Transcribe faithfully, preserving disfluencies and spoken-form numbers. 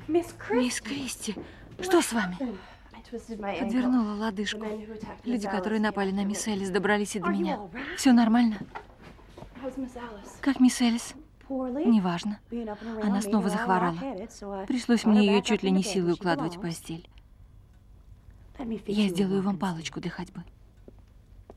Мисс Кристи, что с вами? Подвернула лодыжку. Люди, которые напали на мисс Элис, добрались и до меня. Все нормально? Как мисс Элис? Неважно. Она снова захворала. Пришлось мне ее чуть ли не силой укладывать в постель. Я сделаю вам палочку для ходьбы.